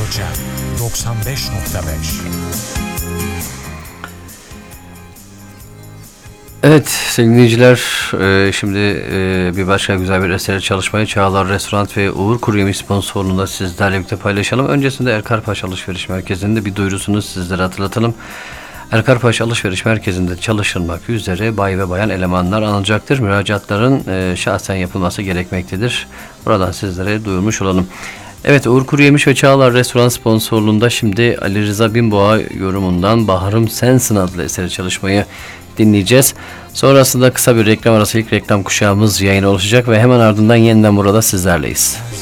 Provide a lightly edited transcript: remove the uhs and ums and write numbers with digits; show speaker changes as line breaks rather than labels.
Cem 95.5.
Evet sevgili dinleyiciler, şimdi bir başka güzel bir eseri çalışmayı Çağlar Restoran ve Uğur Kuru Yemiş sponsorluğunda sizlerle birlikte paylaşalım. Öncesinde Erkarpaş Alışveriş Merkezi'nde bir duyurusunu sizlere hatırlatalım. Erkarpaş Alışveriş Merkezi'nde çalışılmak üzere bay ve bayan elemanlar alınacaktır. Müracaatların şahsen yapılması gerekmektedir. Buradan sizlere duyurmuş olalım. Evet, Uğur Kuru Yemiş ve Çağlar Restoran sponsorluğunda şimdi Ali Rıza Binboğa yorumundan Baharım Sensin adlı eseri çalışmayı dinleyeceğiz. Sonrasında kısa bir reklam arası, ilk reklam kuşağımız yayına olacak ve hemen ardından yeniden burada sizlerleyiz.